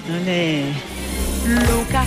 Lucas.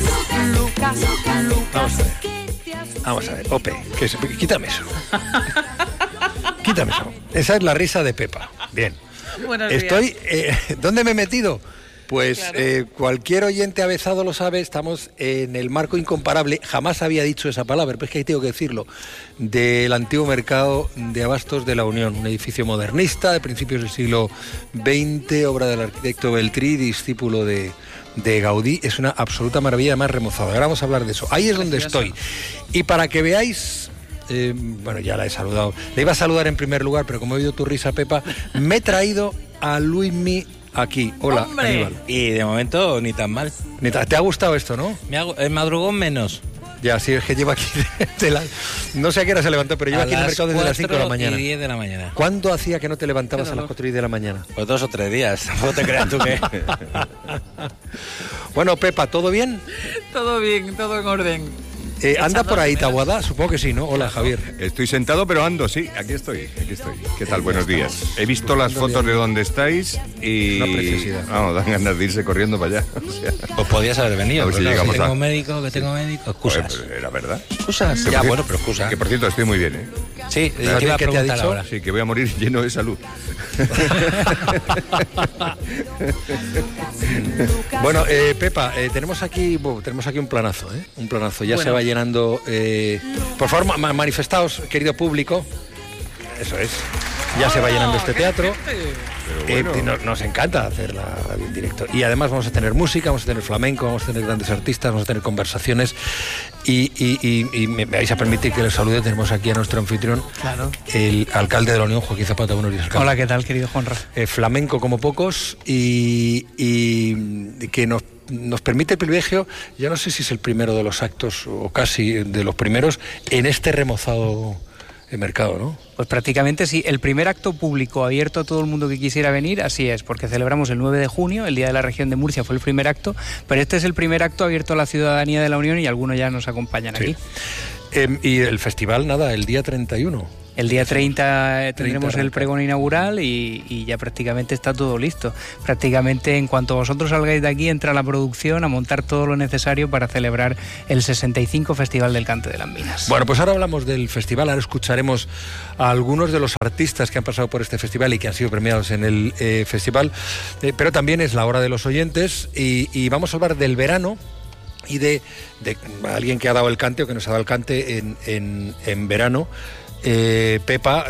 Vamos a ver, Ope, quítame eso. Quítame eso. Esa es la risa de Pepa. Bien. Buenos días. ¿Dónde me he metido? Pues claro. cualquier oyente avezado lo sabe, estamos en el marco incomparable, jamás había dicho esa palabra, pero es que ahí tengo que decirlo, del antiguo mercado de abastos de la Unión, un edificio modernista de principios del siglo XX, obra del arquitecto Beltrí, discípulo de Gaudí. Es una absoluta maravilla, más remozada. Ahora vamos a hablar de eso. Ahí es donde estoy. Y para que veáis... bueno, ya la he saludado. Le iba a saludar en primer lugar, pero como he oído tu risa, Pepa, me he traído a Luismi aquí. Hola, ¡hombre! Aníbal. Y de momento ni tan mal. ¿Te ha gustado esto, no? El madrugón menos. Ya, sí, es que lleva aquí no sé a qué hora se levantó, pero lleva aquí en el mercado desde las 5 de la mañana. Y 10 de la mañana. ¿Cuándo hacía que no te levantabas a las 4 y 10 de la mañana? Pues 2 o 3 días, tampoco te creas tú que... Bueno, Pepa, ¿todo bien? Todo bien, todo en orden. ¿Anda por ahí Taboada? Supongo que sí, ¿no? Hola, Javier. Estoy sentado, pero ando, sí. Aquí estoy. ¿Qué tal? Buenos días. He visto las fotos de donde estáis y... Una preciosidad. Vamos, dan ganas de irse corriendo para allá. O sea, Pues podías haber venido. A ver si pero llegamos que tengo a- médico, excusas. joder, era verdad. Excusas. Que Ya, por bueno, cierto- pero excusas. Que por cierto, estoy muy bien, ¿eh? Sí, te ¿Sabes iba a qué te ha preguntar dicho? ahora. Sí, que voy a morir lleno de salud. Bueno, Pepa, tenemos aquí un planazo, ¿eh? Un planazo. Ya Bueno. se va llenando. Por favor, manifestaos, querido público. Eso es. Ya se va llenando este teatro. Pero bueno. Nos encanta hacer la radio en directo. Y además vamos a tener música, vamos a tener flamenco, vamos a tener grandes artistas, vamos a tener conversaciones. Y me vais a permitir que les salude. Tenemos aquí a nuestro anfitrión, Claro. el alcalde de la Unión, Joaquín Zapata. Buenos días, alcalde. Hola, ¿qué tal, querido Juanra? Flamenco como pocos y que nos permite el privilegio, ya no sé si es el primero de los actos o casi de los primeros en este remozado mercado, ¿no? Pues prácticamente sí. El primer acto público abierto a todo el mundo que quisiera venir, así es, porque celebramos el 9 de junio, el Día de la Región de Murcia fue el primer acto, pero este es el primer acto abierto a la ciudadanía de la Unión y algunos ya nos acompañan Sí. aquí. Y el festival, nada, el día 31. El día 30 tendremos el arranca. pregón inaugural y ya prácticamente está todo listo. Prácticamente en cuanto vosotros salgáis de aquí entra la producción a montar todo lo necesario para celebrar el 65 Festival del Cante de las Minas. Bueno, pues ahora hablamos del festival, ahora escucharemos a algunos de los artistas que han pasado por este festival y que han sido premiados en el festival, pero también es la hora de los oyentes y vamos a hablar del verano y de alguien que ha dado el cante o que nos ha dado el cante en verano. Pepa,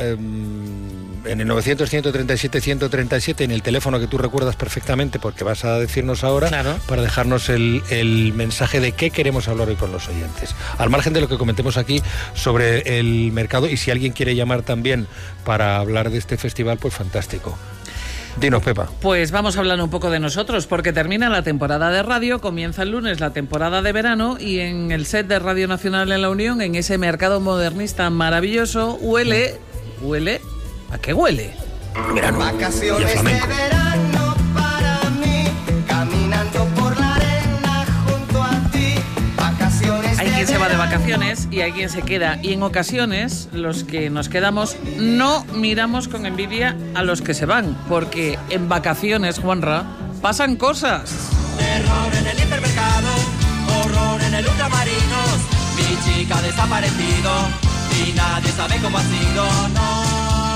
en el 900-137-137, en el teléfono que tú recuerdas perfectamente porque vas a decirnos ahora, Claro. para dejarnos el mensaje de qué queremos hablar hoy con los oyentes. Al margen de lo que comentemos aquí sobre el mercado, y si alguien quiere llamar también para hablar de este festival, pues fantástico. Dinos, Pepa. Pues vamos a hablar un poco de nosotros, porque termina la temporada de radio, comienza el lunes la temporada de verano y en el set de Radio Nacional en la Unión, en ese mercado modernista maravilloso, huele... ¿A qué huele? Verano. Vacaciones y a flamenco. de verano para mí, caminando por la arena junto a ti. Vacaciones Hay quien se va de vacaciones y hay quien se queda. Y en ocasiones, los que nos quedamos no miramos con envidia a los que se van, porque en vacaciones, Juanra, pasan cosas. Terror en el hipermercado, horror en el ultramarinos. Mi chica ha desaparecido y nadie sabe cómo ha sido, no.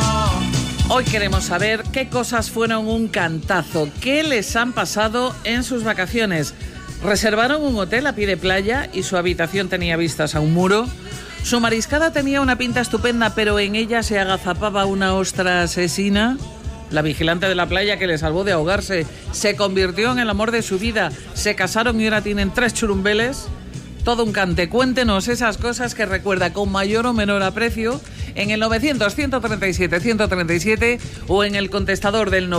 Hoy queremos saber qué cosas fueron un cantazo, qué les han pasado en sus vacaciones. ¿Reservaron un hotel a pie de playa y su habitación tenía vistas a un muro? ¿Su mariscada tenía una pinta estupenda, pero en ella se agazapaba una ostra asesina? La vigilante de la playa que le salvó de ahogarse se convirtió en el amor de su vida. Se casaron y ahora tienen 3 churumbeles. Todo un cante. Cuéntenos esas cosas que recuerda con mayor o menor aprecio en el 900-137-137 o en el contestador del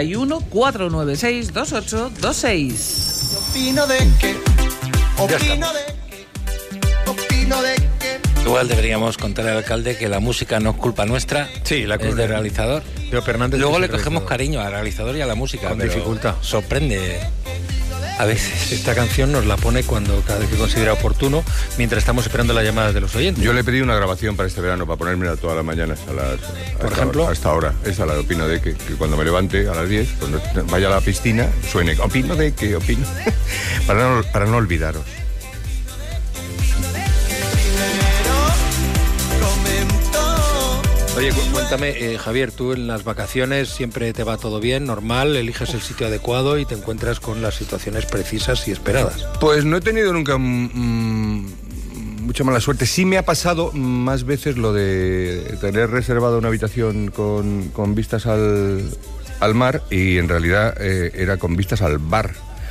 91-496-2826. Opino de que, opino de que, opino de que. Igual deberíamos contarle al alcalde que la música no es culpa nuestra, Sí, la es culpa del realizador. Leo Fernández. Luego que le es el cogemos realizador. cariño al realizador y a la música. Con pero dificultad. Sorprende. A veces esta canción nos la pone cada vez que considera oportuno, mientras estamos esperando las llamadas de los oyentes. Yo le pedí una grabación para este verano, para ponérmela todas las mañanas Por ejemplo, a esta hora. Esa la opino de que cuando me levante a las 10, cuando vaya a la piscina, suene opino de que opino. para no olvidaros. Oye, cuéntame, Javier, tú en las vacaciones siempre te va todo bien, normal, eliges el sitio adecuado y te encuentras con las situaciones precisas y esperadas. Pues no he tenido nunca mucha mala suerte. Sí me ha pasado más veces lo de tener reservado una habitación con vistas al mar y en realidad era con vistas al bar.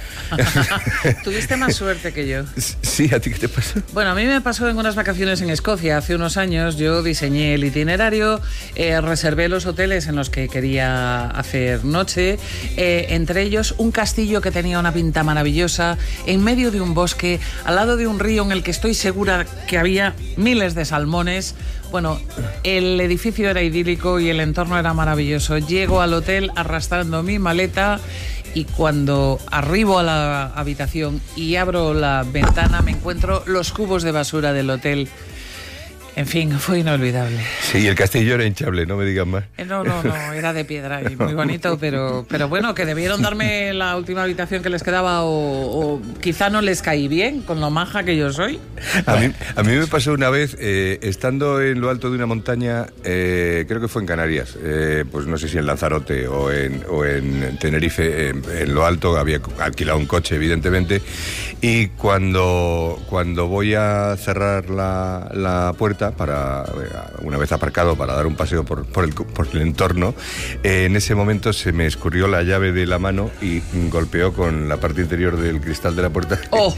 Tuviste más suerte que yo. Sí, ¿a ti qué te pasó? Bueno, a mí me pasó en unas vacaciones en Escocia hace unos años. Yo diseñé el itinerario, reservé los hoteles en los que quería hacer noche, entre ellos un castillo que tenía una pinta maravillosa, en medio de un bosque, al lado de un río en el que estoy segura que había miles de salmones. Bueno, el edificio era idílico y el entorno era maravilloso. Llego al hotel arrastrando mi maleta y cuando arribo a la habitación y abro la ventana me encuentro los cubos de basura del hotel. En fin, fue inolvidable. Sí, el castillo era hinchable, no me digas más. No, era de piedra y muy bonito, pero bueno, que debieron darme la última habitación que les quedaba o quizá no les caí bien con lo maja que yo soy. A mí me pasó una vez, estando en lo alto de una montaña, creo que fue en Canarias, pues no sé si en Lanzarote o en Tenerife, en lo alto, había alquilado un coche, evidentemente, y cuando voy a cerrar la puerta, una vez aparcado para dar un paseo por el entorno, en ese momento se me escurrió la llave de la mano y golpeó con la parte interior del cristal de la puerta. ¡Oh!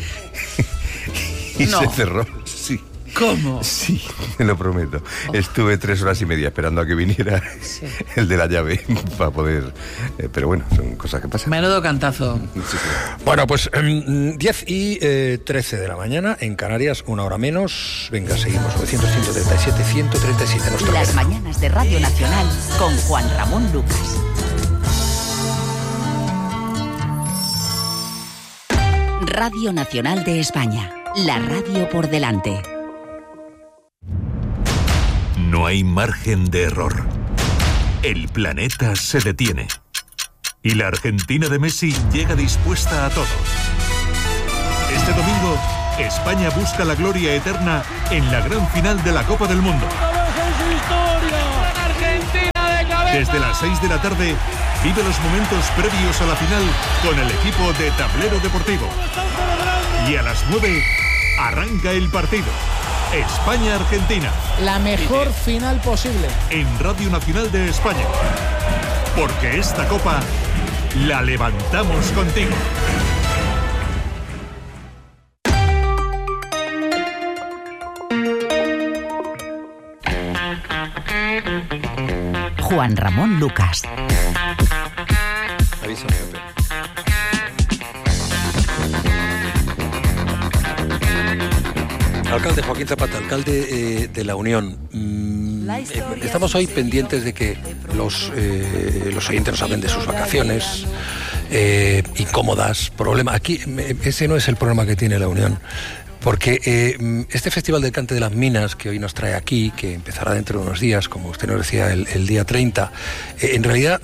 y no. Se cerró, sí. ¿Cómo? Sí, te lo prometo. Estuve 3 horas y media esperando a que viniera el de la llave para poder... pero bueno, son cosas que pasan. Menudo cantazo. Sí. Bueno, pues 10 y 13 de la mañana, en Canarias, 1 hora menos. Venga, seguimos. 900-137-137. Las mañanas de Radio Nacional con Juan Ramón Lucas. Radio Nacional de España. La radio por delante. No hay margen de error. El planeta se detiene. Y la Argentina de Messi llega dispuesta a todo. Este domingo, España busca la gloria eterna en la gran final de la Copa del Mundo. Desde las 6 de la tarde, vive los momentos previos a la final con el equipo de Tablero Deportivo. Y a las 9, arranca el partido. España-Argentina. La mejor final posible. En Radio Nacional de España. Porque esta copa la levantamos contigo. Juan Ramón Lucas. Avísame, Pepe. Alcalde Joaquín Zapata, alcalde de La Unión. Estamos hoy pendientes de que los oyentes nos hablen de sus vacaciones, incómodas, problemas. Aquí ese no es el problema que tiene La Unión. Porque este Festival del Cante de las Minas que hoy nos trae aquí, que empezará dentro de unos días, como usted nos decía, el día 30, en realidad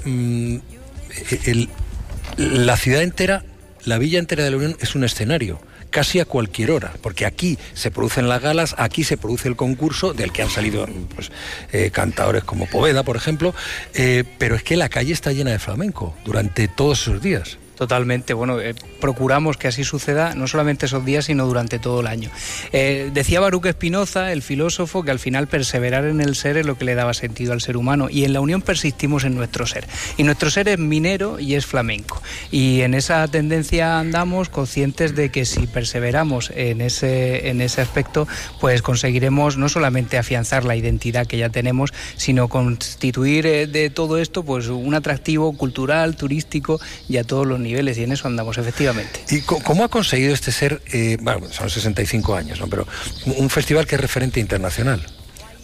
la ciudad entera, la villa entera de La Unión es un escenario, casi a cualquier hora, porque aquí se producen las galas, aquí se produce el concurso, del que han salido pues, cantadores como Poveda, por ejemplo, pero es que la calle está llena de flamenco durante todos esos días. Totalmente, bueno, procuramos que así suceda no solamente esos días, sino durante todo el año. Decía Baruch Spinoza, el filósofo, que al final perseverar en el ser es lo que le daba sentido al ser humano, y en La Unión persistimos en nuestro ser. Y nuestro ser es minero y es flamenco. Y en esa tendencia andamos conscientes de que si perseveramos en ese aspecto, pues conseguiremos no solamente afianzar la identidad que ya tenemos, sino constituir de todo esto pues un atractivo cultural, turístico y a todos los niveles, y en eso andamos efectivamente. ¿Y cómo ha conseguido este ser, bueno, son 65 años, ¿no? Pero un festival que es referente internacional?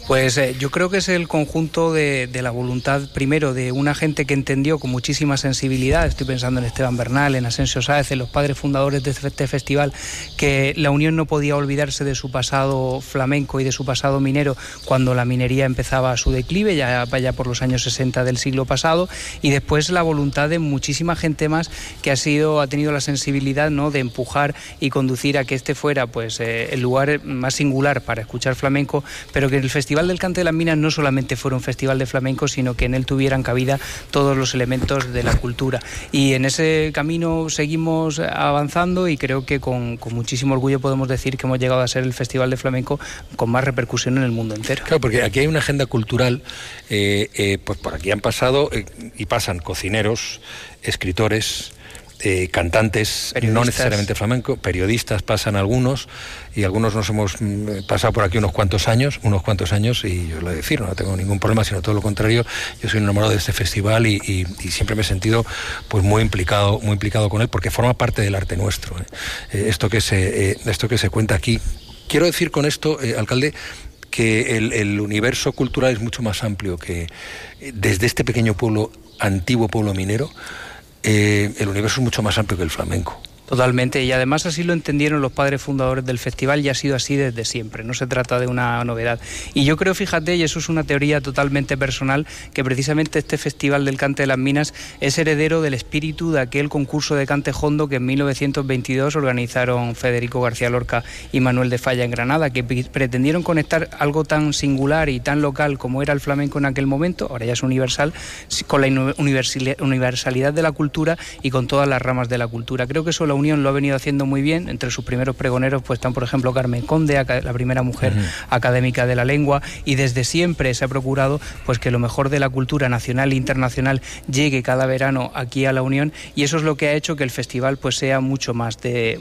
Pues yo creo que es el conjunto de la voluntad, primero, de una gente que entendió con muchísima sensibilidad, estoy pensando en Esteban Bernal, en Asensio Sáez, en los padres fundadores de este festival, que la Unión no podía olvidarse de su pasado flamenco y de su pasado minero cuando la minería empezaba su declive, ya vaya por los años 60 del siglo pasado, y después la voluntad de muchísima gente más que ha tenido la sensibilidad, ¿no?, de empujar y conducir a que este fuera pues el lugar más singular para escuchar flamenco, pero que el Festival del Cante de las Minas no solamente fuera un festival de flamenco, sino que en él tuvieran cabida todos los elementos de la cultura. Y en ese camino seguimos avanzando y creo que con muchísimo orgullo podemos decir que hemos llegado a ser el festival de flamenco con más repercusión en el mundo entero. Claro, porque aquí hay una agenda cultural, pues por aquí han pasado y pasan cocineros, escritores, cantantes, no necesariamente flamenco, periodistas pasan algunos, y algunos nos hemos pasado por aquí unos cuantos años, y yo lo he de decir, no tengo ningún problema, sino todo lo contrario. Yo soy un enamorado de este festival y siempre me he sentido pues muy implicado con él, porque forma parte del arte nuestro, esto que se cuenta aquí. Quiero decir con esto, alcalde, que el universo cultural es mucho más amplio que desde este pequeño pueblo, antiguo pueblo minero. El universo es mucho más amplio que el flamenco. Totalmente, y además así lo entendieron los padres fundadores del festival y ha sido así desde siempre, no se trata de una novedad. Y yo creo, fíjate, y eso es una teoría totalmente personal, que precisamente este Festival del Cante de las Minas es heredero del espíritu de aquel concurso de cante jondo que en 1922 organizaron Federico García Lorca y Manuel de Falla en Granada, que pretendieron conectar algo tan singular y tan local como era el flamenco en aquel momento, ahora ya es universal, con la universalidad de la cultura y con todas las ramas de la cultura. Creo que eso la Unión lo ha venido haciendo muy bien. Entre sus primeros pregoneros pues están, por ejemplo, Carmen Conde, la primera mujer académica de la lengua, y desde siempre se ha procurado pues que lo mejor de la cultura nacional e internacional llegue cada verano aquí a la Unión, y eso es lo que ha hecho que el festival pues sea mucho más que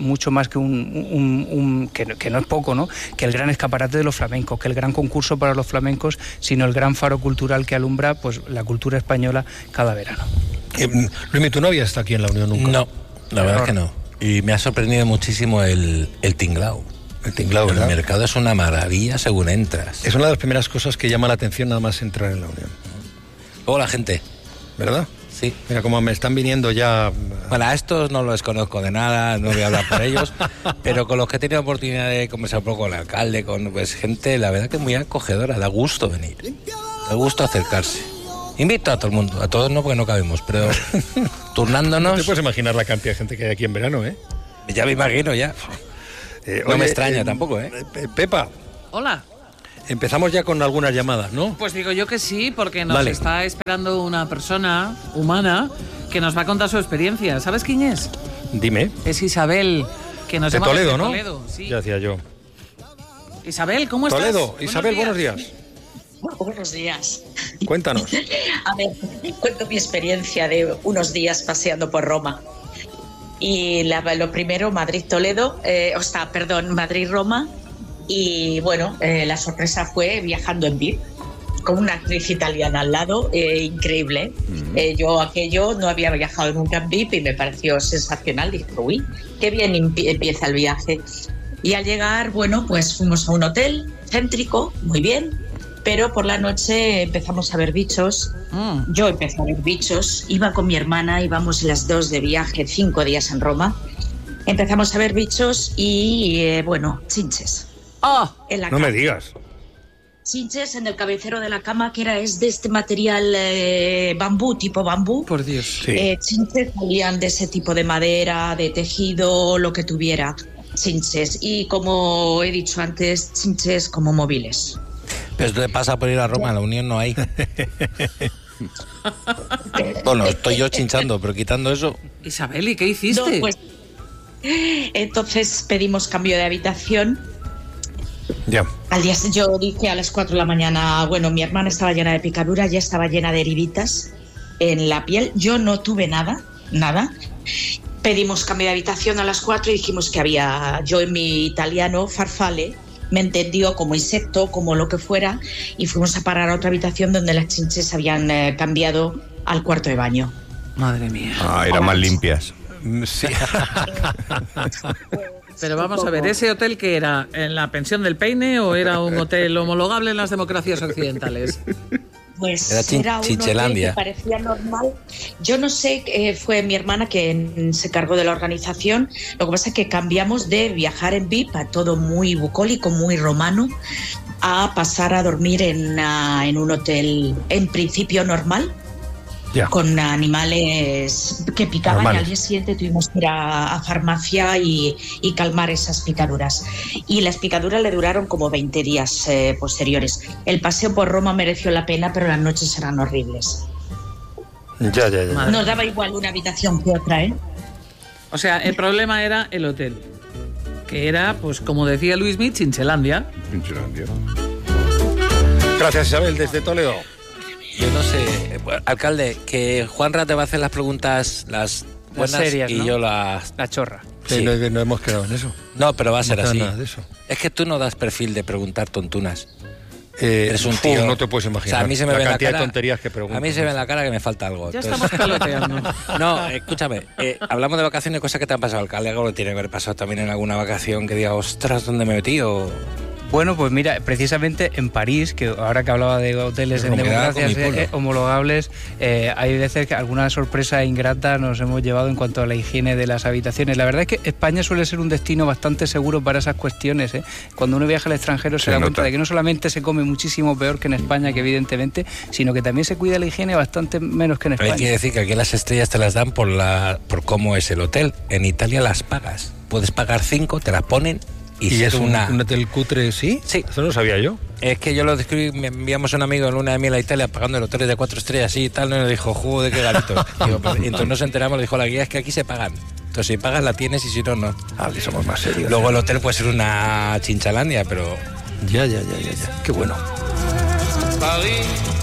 que no es poco, ¿no?, que el gran escaparate de los flamencos, que el gran concurso para los flamencos, sino el gran faro cultural que alumbra pues la cultura española cada verano. Luis, ¿tú no habías estado aquí en la Unión nunca? No, la verdad es que no. Y me ha sorprendido muchísimo el tinglao. El tinglao, ¿verdad? El mercado es una maravilla según entras. Es una de las primeras cosas que llama la atención nada más entrar en la Unión. Luego la gente. ¿Verdad? Sí. Mira, como me están viniendo ya... Bueno, a estos no los conozco de nada, no voy a hablar por ellos, pero con los que he tenido oportunidad de conversar un poco con el alcalde, con pues, gente, la verdad que es muy acogedora, da gusto venir, da gusto acercarse. Invito a todo el mundo, a todos no porque no cabemos, pero turnándonos... No te puedes imaginar la cantidad de gente que hay aquí en verano, ¿eh? Ya me imagino, ya. No me extraña tampoco, ¿eh? Pepa. Hola. Empezamos ya con algunas llamadas, ¿no? Pues digo yo que sí, porque nos está esperando una persona humana que nos va a contar su experiencia. ¿Sabes quién es? Dime. Es Isabel, que nos de llama Toledo, desde ¿no? Toledo, sí. Ya decía yo. Isabel, ¿cómo estás? Toledo, Isabel, buenos días. Buenos días. Cuéntanos. A ver, cuento mi experiencia de unos días paseando por Roma. Y lo primero, Madrid-Toledo, Madrid-Roma. Y bueno, la sorpresa fue viajando en VIP, con una actriz italiana al lado, increíble. Yo aquello no había viajado nunca en VIP y me pareció sensacional. Dije, uy, qué bien empieza el viaje. Y al llegar, bueno, pues fuimos a un hotel céntrico, muy bien. Pero por la noche empezamos a ver bichos. Yo empecé a ver bichos. Iba con mi hermana, íbamos las dos de viaje, 5 días en Roma. Empezamos a ver bichos y, chinches. No me digas. Chinches en el cabecero de la cama, que es de este material tipo bambú. Por Dios. Sí. Chinches salían de ese tipo de madera, de tejido, lo que tuviera. Chinches. Y como he dicho antes, chinches como móviles. Pero esto te pasa por ir a Roma, en la Unión no hay. Bueno, estoy yo chinchando, pero quitando eso... Isabel, ¿y qué hiciste? No, pues, entonces pedimos cambio de habitación. Ya. Yo dije a las 4 de la mañana, bueno, mi hermana estaba llena de picaduras, ya estaba llena de heriditas en la piel. Yo no tuve nada. Pedimos cambio de habitación a las 4 y dijimos que había, yo en mi italiano, farfalle, me entendió como insecto, como lo que fuera, y fuimos a parar a otra habitación donde las chinches habían cambiado al cuarto de baño. Madre mía. Eran más limpias. Sí. Pero vamos a ver, ¿ese hotel qué era? ¿En la pensión del Peine o era un hotel homologable en las democracias occidentales? Pues era un hotel que parecía normal. Yo no sé, fue mi hermana quien se cargó de la organización. Lo que pasa es que cambiamos de viajar en VIP a todo muy bucólico, muy romano, a pasar a dormir en un hotel en principio normal. Con animales que picaban y al día siguiente tuvimos que ir a farmacia y calmar esas picaduras. Y las picaduras le duraron como 20 días posteriores. El paseo por Roma mereció la pena, pero las noches eran horribles. Ya. Nos daba igual una habitación que otra, ¿eh? O sea, el problema era el hotel, que era, pues como decía Luismi, Chinchelandia. Gracias, Isabel, desde Toledo. Yo no sé, alcalde, que Juanra te va a hacer las preguntas, las buenas serias, y ¿no? yo la chorra. Sí. No hemos quedado en eso. No, pero va a ser así. Nada de eso. Es que tú no das perfil de preguntar tontunas. Eres un tío. No te puedes imaginar. O sea, a mí se me ve la en la cantidad cara, de tonterías que pregunto. A mí se me ve en la cara que me falta algo. Ya estamos peloteando. No, escúchame, hablamos de vacaciones, cosas que te han pasado, alcalde. Algo lo tiene que haber pasado también en alguna vacación que diga, ostras, ¿dónde me metí? Bueno, pues mira, precisamente en París, que ahora que hablaba de hoteles en democracias homologables, hay veces que alguna sorpresa ingrata nos hemos llevado en cuanto a la higiene de las habitaciones. La verdad es que España suele ser un destino bastante seguro para esas cuestiones, ¿eh? Cuando uno viaja al extranjero se da cuenta de que no solamente se come muchísimo peor que en España, que evidentemente, sino que también se cuida la higiene bastante menos que en España. Hay que decir que aquí las estrellas te las dan por cómo es el hotel. En Italia las pagas. Puedes pagar 5, te las ponen. ¿Y es un hotel cutre, sí? Sí. Eso no sabía yo. Es que yo lo describí, me enviamos a un amigo en luna de miel a Italia pagando el hotel de 4 estrellas y tal, y nos dijo, jugo de qué garito. Y entonces nos enteramos, le dijo la guía, es que aquí se pagan. Entonces si pagas la tienes y si no, no. Que somos más serios. Luego el hotel puede ser una chinchalandia, pero... Ya. Qué bueno. París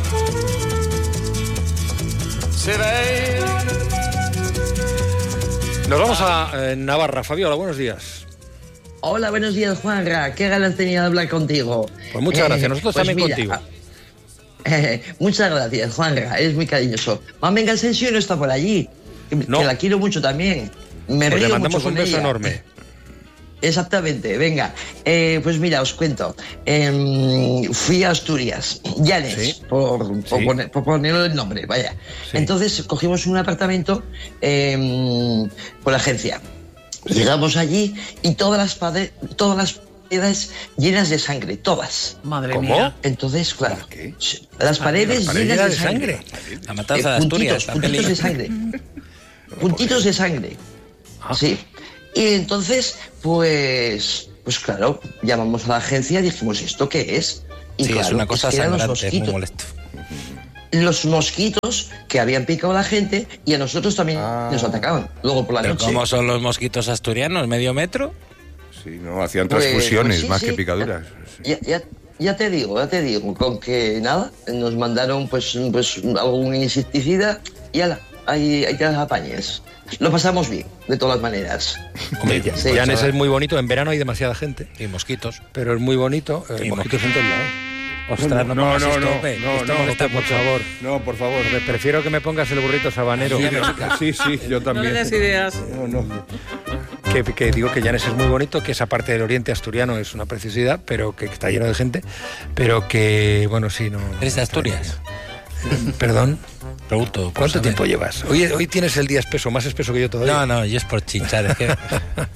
Nos vamos a Navarra. Fabiola, buenos días. Hola, buenos días, Juanra. Qué ganas tenía de hablar contigo. Pues muchas gracias. Nosotros pues también mira, contigo. Muchas gracias, Juanra. Eres muy cariñoso. Mamen Asensio no está por allí. No. Que la quiero mucho también. Me río le mandamos mucho un con beso ella. enorme. Exactamente, venga. Pues mira, os cuento. Fui a Asturias, Llanes, por ponerle el nombre, vaya. Sí. Entonces cogimos un apartamento por la agencia. Llegamos allí y todas las paredes llenas de sangre, todas. Madre mía. Entonces, claro, las paredes llenas de sangre. La matanza de Asturias. Puntitos de sangre. Puntitos de sangre. Sí. Y entonces, pues claro, llamamos a la agencia y dijimos, ¿esto qué es? Y sí, claro, es una cosa sangrante, es muy molesto. Los mosquitos que habían picado a la gente y a nosotros también nos atacaban. Luego por la ¿Pero noche. cómo son los mosquitos asturianos? ¿Medio metro? Sí, no, hacían transfusiones más que picaduras. Ya te digo, con que nada, nos mandaron pues algún insecticida y ala, ahí te las apañes. Lo pasamos bien, de todas maneras. Hombre, Llanes es muy bonito, en verano hay demasiada gente. Y mosquitos. Pero es muy bonito, y mosquitos en todos lados. Ostras, no, por favor. No, por favor. Prefiero que me pongas el burrito sabanero. Sí, yo también. No le des ideas. No. Que digo que Llanes es muy bonito, que esa parte del oriente asturiano es una preciosidad, pero que está lleno de gente, pero que, bueno, sí, no... ¿Eres de Asturias? Perdón. Pregunto. ¿Cuánto tiempo llevas? Hoy tienes el día espeso, más espeso que yo todavía. No, y es por chinchar, es que...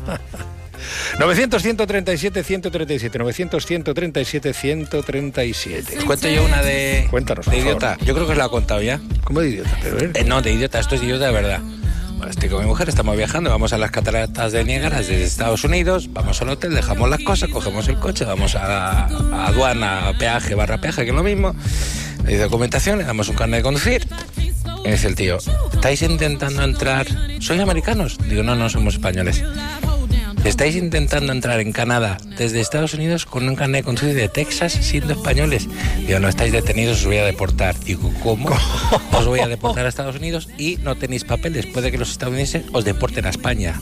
900-137-137, 900-137-137. ¿Os cuento yo una de... Cuéntanos, de idiota? Yo creo que os la he contado ya. ¿Cómo de idiota? No, de idiota, esto es de idiota de verdad. Bueno, estoy con mi mujer, estamos viajando, vamos a las cataratas del Niágara desde Estados Unidos, vamos al hotel, dejamos las cosas, cogemos el coche, vamos a aduana, peaje, peaje, que es lo mismo. Le dice documentación, le damos un carnet de conducir. Y me dice el tío, ¿estáis intentando entrar? ¿Sois americanos? Digo, no, somos españoles. ¿Estáis intentando entrar en Canadá desde Estados Unidos con un carnet de conducir de Texas siendo españoles? Digo, no estáis detenidos, os voy a deportar. Digo, ¿cómo? Os voy a deportar a Estados Unidos y no tenéis papeles. Puede que los estadounidenses os deporten a España.